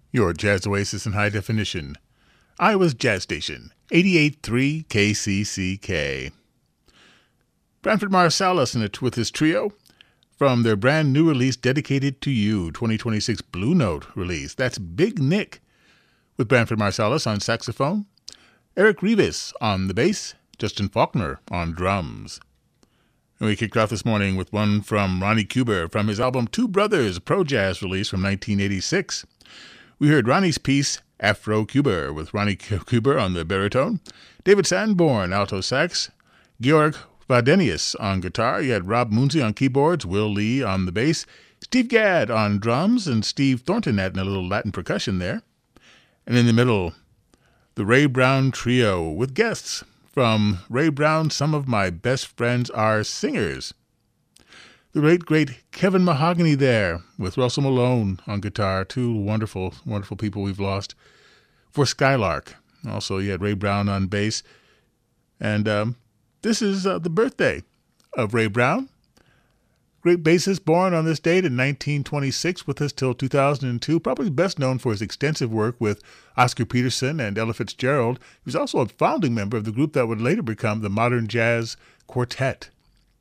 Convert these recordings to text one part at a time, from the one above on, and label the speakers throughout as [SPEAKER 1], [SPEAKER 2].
[SPEAKER 1] Your Jazz Oasis in high definition. Iowa's Jazz Station, 88.3 KCCK. Branford Marsalis in it with his trio from their brand new release Dedicated to You 2026 Blue Note release. That's Big Nick with Branford Marsalis on saxophone, Eric Rivas on the bass, Justin Faulkner on drums. And we kicked off this morning with one from Ronnie Cuber from his album Two Brothers, Pro Jazz release from 1986. We heard Ronnie's piece, Afro Cuber, with Ronnie Cuber on the baritone, David Sanborn, alto sax, Georg Vadenius on guitar. You had Rob Moonsey on keyboards, Will Lee on the bass, Steve Gadd on drums, and Steve Thornton adding a little Latin percussion there. And in the middle, the Ray Brown Trio with guests from Ray Brown, Some of My Best Friends Are Singers. The late, great Kevin Mahogany there with Russell Malone on guitar. Two wonderful, wonderful people we've lost. For Skylark. Also, you had Ray Brown on bass. And this is the birthday of Ray Brown. Great bassist, born on this date in 1926, with us till 2002. Probably best known for his extensive work with Oscar Peterson and Ella Fitzgerald. He was also a founding member of the group that would later become the Modern Jazz Quartet.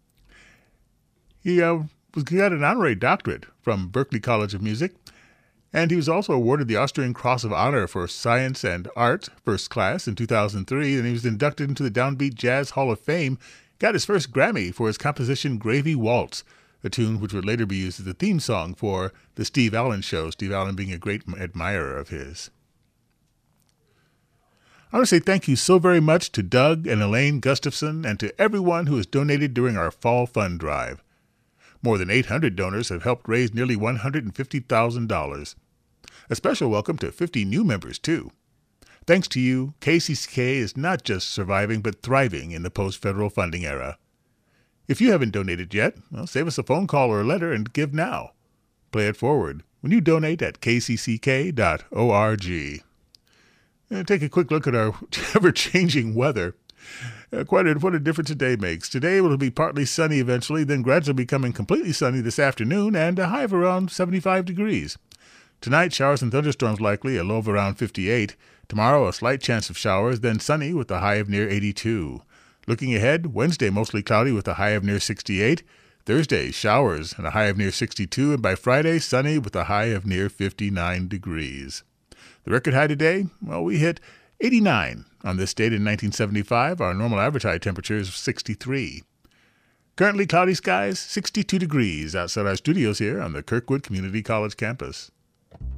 [SPEAKER 1] He got an honorary doctorate from Berklee College of Music, and he was also awarded the Austrian Cross of Honor for Science and Art, first class, in 2003, and he was inducted into the Downbeat Jazz Hall of Fame, got his first Grammy for his composition Gravy Waltz, a tune which would later be used as the theme song for The Steve Allen Show, Steve Allen being a great admirer of his. I want to say thank you so very much to Doug and Elaine Gustafson and to everyone who has donated during our Fall Fund Drive. More than 800 donors have helped raise nearly $150,000. A special welcome to 50 new members, too. Thanks to you, KCCK is not just surviving but thriving in the post-federal funding era. If you haven't donated yet, well, save us a phone call or a letter and give now. Play it forward when you donate at kcck.org. And take a quick look at our ever-changing weather. What a difference a day makes. Today will be partly sunny eventually, then gradually becoming completely sunny this afternoon, and a high of around 75 degrees. Tonight, showers and thunderstorms likely, a low of around 58. Tomorrow, a slight chance of showers, then sunny with a high of near 82. Looking ahead, Wednesday mostly cloudy with a high of near 68. Thursday, showers and a high of near 62, and by Friday, sunny with a high of near 59 degrees. The record high today, well, we hit 89 on this date in 1975. Our normal average high temperature is 63. Currently cloudy skies, 62 degrees outside our studios here on the Kirkwood Community College campus.